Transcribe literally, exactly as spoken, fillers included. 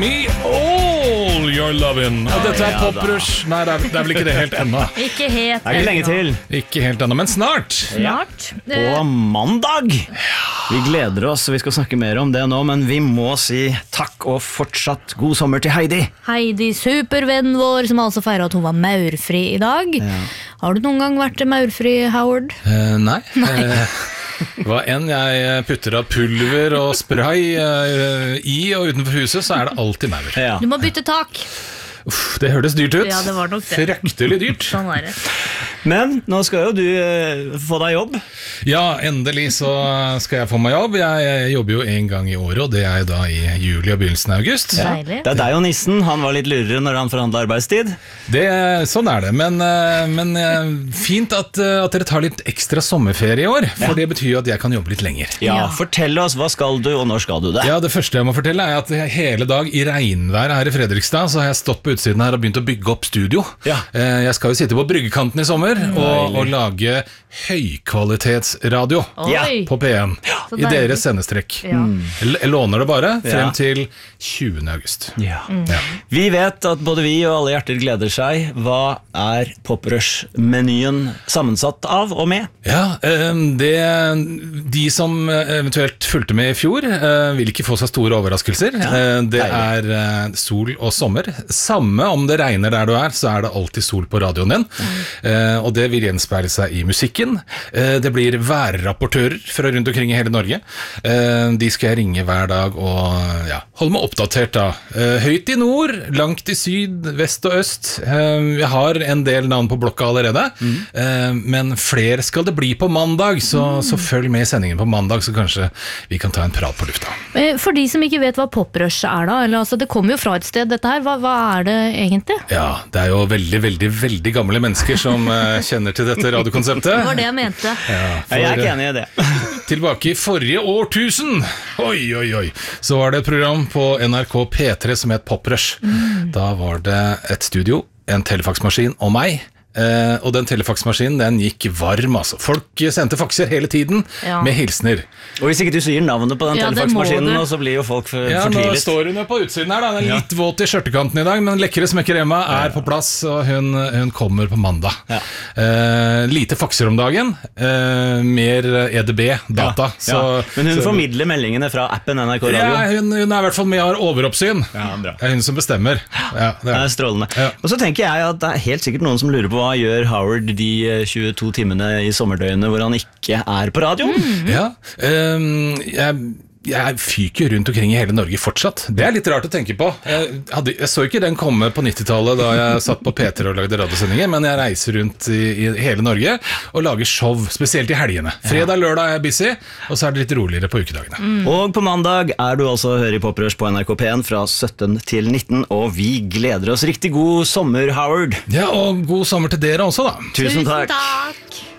me all your lovin'. Og dette er Poprush. Nei, det er, det er vel ikke det helt ennå. Ikke helt. Det er ikke lenge til. Ikke helt ennå, men snart. Snart. På mandag. Vi gleder oss, vi skal snakke mer om det nå, men vi må si takk og fortsatt god sommer til Heidi. Heidi, supervennen vår, som altså feiret at hun var maurfri i dag. Ja. Har du noen gang vært maurfri, Howard? Uh, nei. nei. Uh, hva enn jeg putter av pulver og spray uh, i og utenfor huset, så er det alltid maur. Ja. Du må bytte tak. Uff, det hørtes dyrt ut. Ja, det var nok det. Fryktelig dyrt. Sånn er det. Men nå skal jo du uh, få deg jobb. Ja, endelig så skal jeg få meg jobb. Jeg, jeg jobber jo en gang i året, og det er jo da i juli og begynnelsen av august. Ja. Det er deg og nissen. Han var litt lurere når han forhandlet arbeidstid. Det, sånn er det. Men, men fint at, at dere tar litt ekstra sommerferie i år, for ja. Det betyr jo at jeg kan jobbe litt lenger. Ja, ja. Fortell oss, hva skal du, og når skal du det? Ja, det første jeg må fortelle er at hele dag i regnvær her i Fredrikstad, så har jeg stått på utsiden her og begynt å bygge opp studio. Ja. Jeg skal jo sitte på bryggekanten i sommer og, og lage høykvalitetsradio ja. På P en ja. I deres sendestrekk. Ja. Jeg låner det bare frem ja. Til tjuende august. Ja. Mm. Ja. Vi vet at både vi og alle hjerter gleder seg. Hva er Poprush-menyen sammensatt av og med? Ja, det, de som eventuelt fulgte med i fjor vil ikke få seg store overraskelser. Ja. Det er sol og sommer. Samme om det regner der du er, så er det alltid sol på radioen din. Mm. Og det vil gjenspeile seg i musikken. Det blir værrapportører fra rundt omkring i hele Norge. De skal jeg ringe hver dag og ja, holde meg oppdatert da. Høyt i nord, langt i syd, vest og øst. Jeg har en del navn på blokka allerede, mm. men flere skal det bli på mandag, så, mm. så følg med i sendingen på mandag, så kanskje vi kan ta en prat på lufta. For de som ikke vet hva Poprush er da, eller altså, det kommer jo fra et sted dette her, hva, hva er det egentlig? Ja, det er jo veldig, veldig, veldig gamle mennesker som kjenner til dette radiokonseptet. Det var det jeg mente. Ja, for, jeg er ikke enig i det. Tilbake i forrige årtusen, oi, oi, oi, så var det et program på N R K P tre som het Poprush. Mm. Da var det et studio, en telefaksmaskin og meg. Uh, og den telefaksmaskinen, den gikk varm altså. Folk sendte fakser hele tiden ja. Med hilsner. Og hvis ikke du sier navnet på den ja, telefaksmaskinen, så blir jo folk for, ja, fortvilet. Nå står hun jo på utsiden her da. Den er litt ja. Våt i skjørtekanten i dag, men lekre smekkeremma er ja. På plass, og hun, hun kommer på mandag. Ja. uh, Lite fakser om dagen, uh, mer E D B-data ja. Ja. Men hun så, formidler meldingene fra appen N R K Radio. Ja, hun, hun er i hvert fall med og har overoppsyn. Ja, bra. Det er hun som bestemmer. Ja, det, er. Det er strålende ja. Og så tenker jeg at det er helt sikkert noen som lurer på hva gjør Howard de tjueto timene i sommerdøgnet hvor han ikke er på radio? Mm. Ja, um, jeg, jeg fyker rundt omkring i hele Norge fortsatt. Det er litt rart å tenke på. Jeg, hadde, jeg så ikke den komme på nittitallet da jeg satt på P tre og lagde radiosendinger, men jeg reiser rundt i, i hele Norge og lager show, spesielt i helgene. Fredag, lørdag er jeg busy, og så er det litt roligere på ukedagene. Mm. Og på mandag er du altså å høre i Poprush på N R K P en fra sytten til nitten, og vi gleder oss. Riktig god sommer, Howard. Ja, og god sommer til dere også da. Tusen takk. Tusen takk.